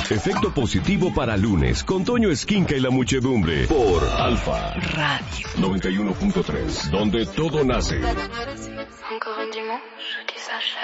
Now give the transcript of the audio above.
Efecto positivo para lunes con Toño Esquinca y la muchedumbre por Alfa Radio 91.3, donde todo nace. Encore un dimanche qui s'achève.